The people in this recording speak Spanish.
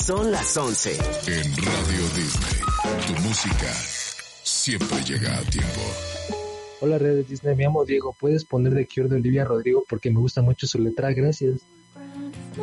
Son las 11. En Radio Disney, tu música siempre llega a tiempo. Hola, Radio Disney, me llamo Diego. ¿Puedes poner The Cure de Olivia Rodrigo? Porque me gusta mucho su letra, gracias.